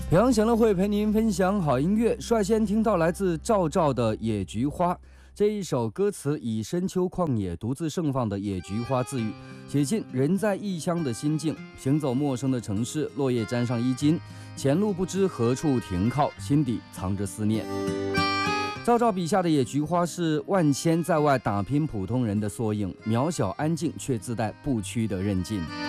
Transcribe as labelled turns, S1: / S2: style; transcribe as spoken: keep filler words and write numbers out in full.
S1: 平阳闲乐会陪您分享好音乐，率先听到来自赵照的《野菊花》。这一首歌词以深秋旷野独自盛放的野菊花自喻，写尽人在异乡的心境。行走陌生的城市，落叶沾上衣襟，前路不知何处停靠，心底藏着思念。赵照笔下的野菊花是万千在外打拼普通人的缩影，渺小安静却自带不屈的韧劲。